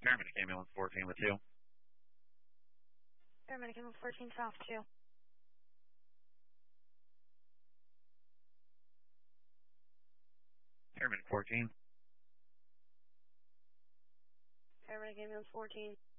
Paramedic ambulance 14 with 2. Paramedic ambulance 14 south 2. Paramedic 14. Paramedic ambulance 14.